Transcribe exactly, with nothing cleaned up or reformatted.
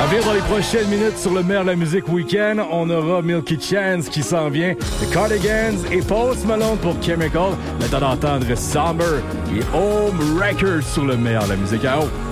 revenir dans les prochaines minutes sur le meilleur de la musique week-end. On aura Milky Chance qui s'en vient, The Cardigans et Post Malone pour Chemical. Le temps d'entendre Somber et Home Records sur le meilleur de la musique à haut.